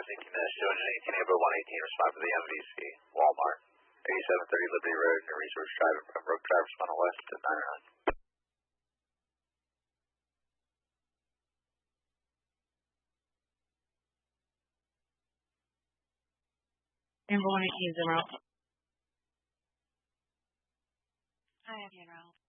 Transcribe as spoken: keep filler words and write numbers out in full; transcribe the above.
seeking to two eighteen Amber one eighteen, respond to the M V C, Walmart, eighty-seven thirty Liberty Road, New Resource Drive, and Pembroke Drive, respond west to nine oh nine. Amber one eighteen is en route. I have you en route.